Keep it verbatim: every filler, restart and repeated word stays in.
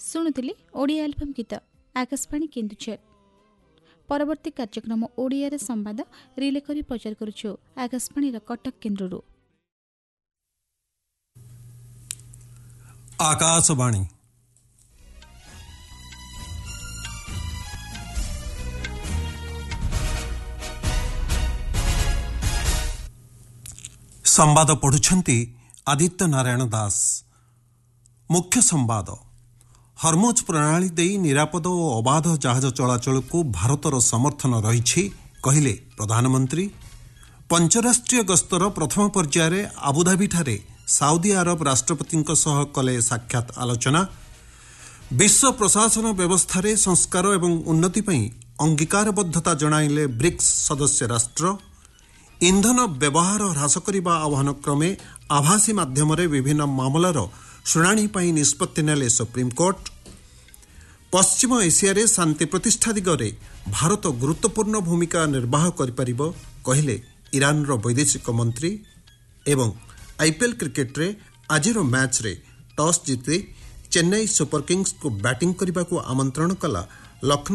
ଶୁଣୁଥିଲି ଓଡ଼ିଆ ଆଲବମ୍ ଗୀତ ଆକାଶବାଣୀ କେନ୍ଦୁଝର। ପରବର୍ତ୍ତୀ କାର୍ଯ୍ୟକ୍ରମ ଓଡ଼ିଆରେ ସମ୍ବାଦ ରିଲେ କରି ପ୍ରଚାର କରୁଛୁ ଆକାଶବାଣୀର କଟକ କେନ୍ଦ୍ରରୁ। ଆକାଶବାଣୀ ସମ୍ବାଦ ପଢୁଛନ୍ତି ଆଦିତ୍ୟ ନାରାୟଣ ଦାସ। ମୁଖ୍ୟ ସମ୍ବାଦ। ହର୍ମୁଜ ପ୍ରଣାଳୀ ଦେଇ ନିରାପଦ ଓ ଅବାଧ ଜାହାଜ ଚଳାଚଳକୁ ଭାରତର ସମର୍ଥନ ରହିଛି କହିଲେ ପ୍ରଧାନମନ୍ତ୍ରୀ। ପଞ୍ଚରାଷ୍ଟ୍ରୀୟ ଗସ୍ତର ପ୍ରଥମ ପର୍ଯ୍ୟାୟରେ ଆବୁଧାବିଠାରେ ସାଉଦି ଆରବ ରାଷ୍ଟ୍ରପତିଙ୍କ ସହ କଲେ ସାକ୍ଷାତ ଆଲୋଚନା। ବିଶ୍ୱ ପ୍ରଶାସନ ବ୍ୟବସ୍ଥାରେ ସଂସ୍କାର ଏବଂ ଉନ୍ନତି ପାଇଁ ଅଙ୍ଗୀକାରବଦ୍ଧତା ଜଣାଇଲେ ବ୍ରିକ୍ସ ସଦସ୍ୟ ରାଷ୍ଟ୍ର। ଇନ୍ଧନ ବ୍ୟବହାର ହ୍ରାସ କରିବା ଆହ୍ୱାନ କ୍ରମେ ଆଭାସୀ ମାଧ୍ୟମରେ ବିଭିନ୍ନ ମାମଲାର ଶୁଣାଣି ପାଇଁ ନିଷ୍ପତ୍ତି ନେଲେ ସୁପ୍ରିମକୋର୍ଟ। ପଶ୍ଚିମ ଏସିଆରେ ଶାନ୍ତି ପ୍ରତିଷ୍ଠା ଦିଗରେ ଭାରତ ଗୁରୁତ୍ୱପୂର୍ଣ୍ଣ ଭୂମିକା ନିର୍ବାହ କରିପାରିବ କହିଲେ ଇରାନର ବୈଦେଶିକ ମନ୍ତ୍ରୀ। ଏବଂ ଆଇପିଏଲ୍ କ୍ରିକେଟରେ ଆଜିର ମ୍ୟାଚ୍ରେ ଟସ୍ ଜିତି ଚେନ୍ନାଇ ସୁପର କିଙ୍ଗସକୁ ବ୍ୟାଟିଂ କରିବାକୁ ଆମନ୍ତ୍ରଣ କଲା ଲକ୍ଷ୍ନୌ